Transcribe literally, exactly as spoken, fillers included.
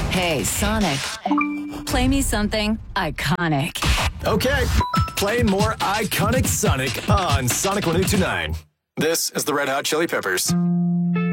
Hey, Sonic, play me something iconic. Okay, play more iconic Sonic on Sonic one oh two nine. This is the Red Hot Chili Peppers.